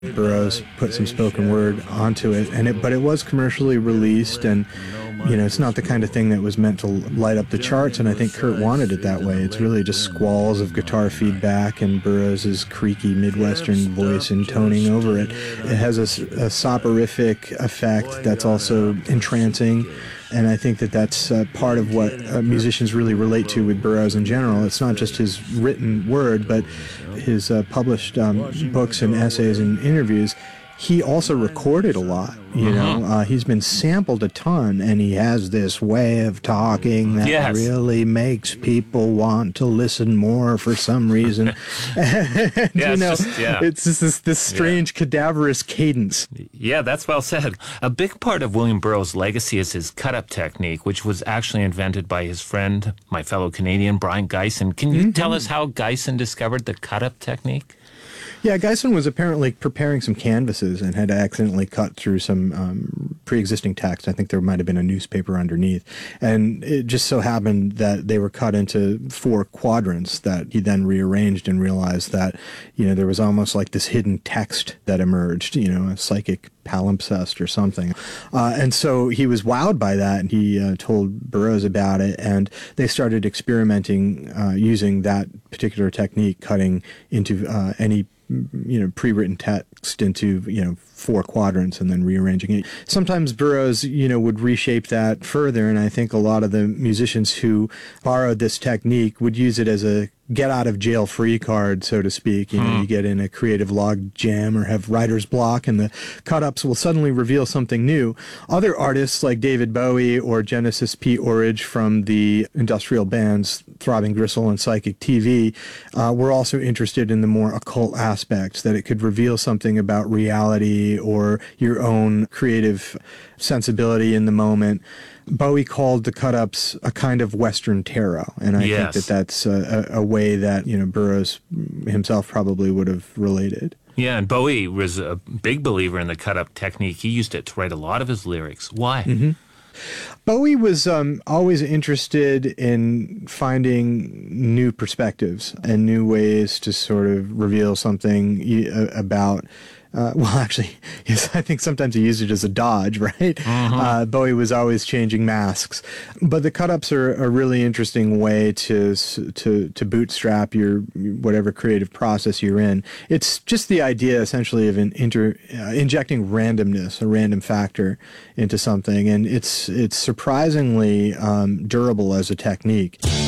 Burroughs put some spoken word onto it, but it was commercially released, and it's not the kind of thing that was meant to light up the charts, and I think Kurt wanted it that way. It's really just squalls of guitar feedback and Burroughs' creaky Midwestern voice intoning over it. It has a soporific effect that's also entrancing, and I think that that's part of what musicians really relate to with Burroughs in general. It's not just his written word, but his published books and essays and interviews. He also recorded a lot, he's been sampled a ton, and he has this way of talking that really makes people want to listen more for some reason. And, it's just this strange cadaverous cadence. Yeah, that's well said. A big part of William Burroughs' legacy is his cut-up technique, which was actually invented by his friend, my fellow Canadian, Brian Geisen. Can you tell us how Geisen discovered the cut-up technique? Yeah, Geisen was apparently preparing some canvases and had accidentally cut through some pre-existing text. I think there might have been a newspaper underneath. And it just so happened that they were cut into 4 quadrants that he then rearranged and realized that, there was almost like this hidden text that emerged, a psychic palimpsest or something. And so he was wowed by that, and he told Burroughs about it, and they started experimenting using that particular technique, cutting into any pre-written text into 4 quadrants and then rearranging it. Sometimes Burroughs would reshape that further, and I think a lot of the musicians who borrowed this technique would use it as a get out of jail free card, so to speak. You get in a creative log jam or have writer's block, and the cut-ups will suddenly reveal something new. Other artists like David Bowie or Genesis P. Orridge from the industrial bands Throbbing Gristle and Psychic TV were also interested in the more occult aspects, that it could reveal something about reality or your own creative sensibility in the moment. Bowie called the cut-ups a kind of Western tarot, and I think that that's a way that Burroughs himself probably would have related. Yeah, and Bowie was a big believer in the cut-up technique. He used it to write a lot of his lyrics. Why? Bowie was always interested in finding new perspectives and new ways to sort of reveal something about actually, yes, I think sometimes he used it as a dodge, right? Bowie was always changing masks. But the cut-ups are a really interesting way to bootstrap your whatever creative process you're in. It's just the idea, essentially, of injecting randomness, a random factor, into something. And it's surprisingly durable as a technique.